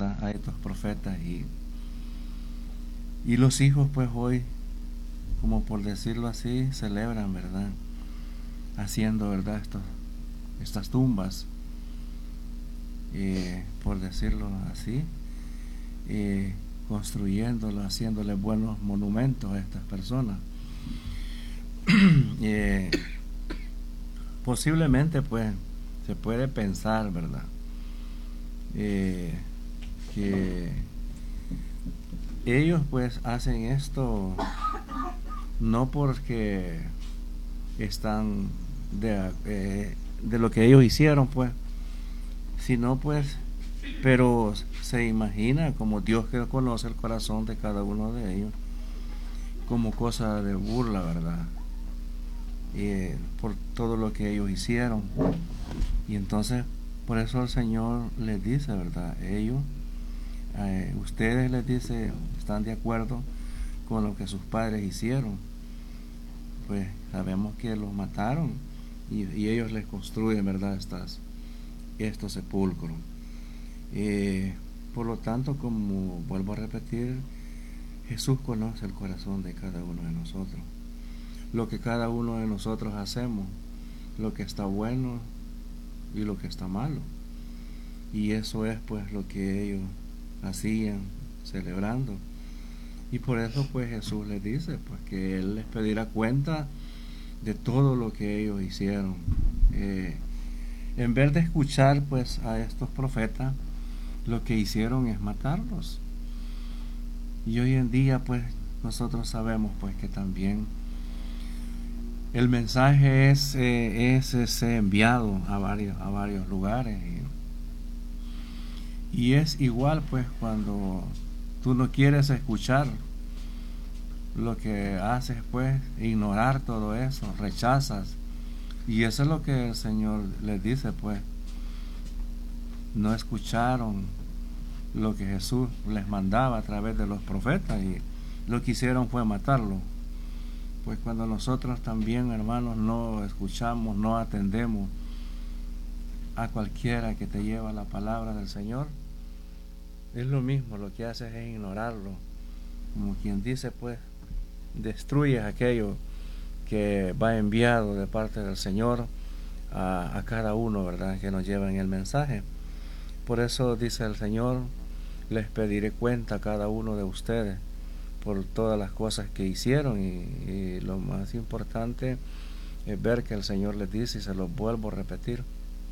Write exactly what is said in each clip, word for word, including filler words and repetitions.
¿verdad?, a estos profetas, y, y los hijos pues hoy, como por decirlo así, celebran, ¿verdad?, haciendo, ¿verdad?, estos, estas tumbas, eh, por decirlo así, eh, construyéndolo, haciéndole buenos monumentos a estas personas. eh, posiblemente pues se puede pensar, ¿verdad?, eh, que ellos pues hacen esto no porque están de, eh, de lo que ellos hicieron, pues, sino pues, pero se imagina, como Dios que conoce el corazón de cada uno de ellos, como cosa de burla, ¿verdad?, eh, por todo lo que ellos hicieron. Y entonces por eso el Señor les dice, ¿verdad?, ellos, eh, ustedes, les dice, están de acuerdo con lo que sus padres hicieron. Pues sabemos que los mataron, y, y ellos les construyen, ¿verdad?, estas, estos sepulcros. Eh, por lo tanto, como vuelvo a repetir, Jesús conoce el corazón de cada uno de nosotros, lo que cada uno de nosotros hacemos, lo que está bueno y lo que está malo. Y eso es pues lo que ellos hacían, celebrando. Y por eso pues Jesús les dice pues que Él les pedirá cuenta de todo lo que ellos hicieron. Eh, en vez de escuchar pues a estos profetas, lo que hicieron es matarlos. Y hoy en día pues nosotros sabemos pues que también el mensaje es, eh, es, es enviado a varios, a varios lugares, y, y es igual pues cuando tú no quieres escuchar, lo que haces pues ignorar todo eso, rechazas. Y eso es lo que el Señor les dice, pues no escucharon lo que Jesús les mandaba a través de los profetas, y lo que hicieron fue matarlo. Pues cuando nosotros también, hermanos, no escuchamos, no atendemos a cualquiera que te lleva la palabra del Señor, es lo mismo, lo que haces es ignorarlo. Como quien dice, pues destruyes aquello que va enviado de parte del Señor a, a cada uno, ¿verdad?, que nos lleva en el mensaje. Por eso dice el Señor, les pediré cuenta a cada uno de ustedes por todas las cosas que hicieron, y, y lo más importante es ver que el Señor les dice, y se los vuelvo a repetir,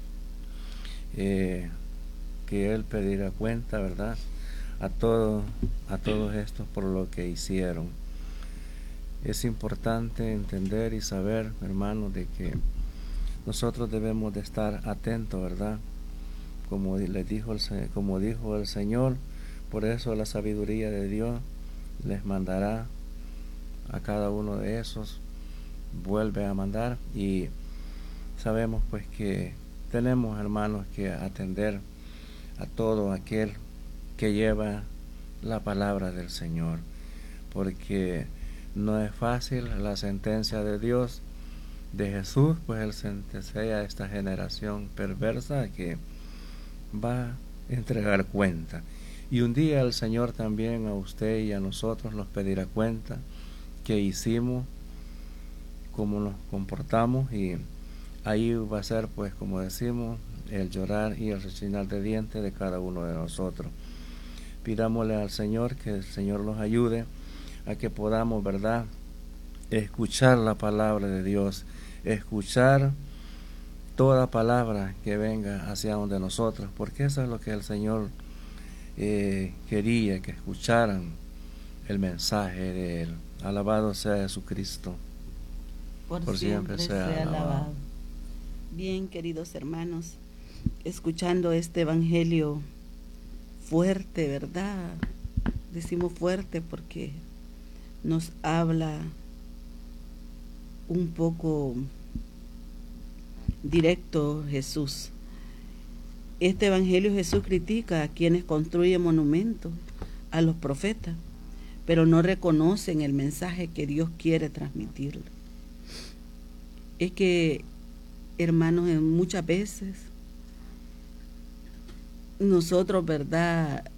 eh, que Él pedirá cuenta, ¿verdad?, a todos a todos estos por lo que hicieron. Es importante entender y saber, hermanos, de que nosotros debemos de estar atentos, ¿verdad?, como les dijo el, como dijo el Señor. Por eso la sabiduría de Dios les mandará a cada uno de esos, vuelve a mandar, y sabemos pues que tenemos, hermanos, que atender a todo aquel que lleva la palabra del Señor, porque no es fácil la sentencia de Dios, de Jesús, pues Él sentencia a esta generación perversa que va a entregar cuenta. Y un día el Señor también a usted y a nosotros nos pedirá cuenta qué hicimos, cómo nos comportamos, y ahí va a ser, pues como decimos, el llorar y el rechinar de dientes de cada uno de nosotros. Pidámosle al Señor que el Señor nos ayude a que podamos, ¿verdad?, escuchar la palabra de Dios, escuchar toda palabra que venga hacia donde nosotros, porque eso es lo que el Señor eh, quería, que escucharan el mensaje de Él. Alabado sea Jesucristo, por, por siempre, siempre sea, sea alabado. alabado. Bien, queridos hermanos, escuchando este evangelio fuerte, ¿verdad? Decimos fuerte porque nos habla un poco directo Jesús. Este evangelio Jesús critica a quienes construyen monumentos a los profetas, pero no reconocen el mensaje que Dios quiere transmitirle. Es que, hermanos, muchas veces nosotros, ¿verdad?,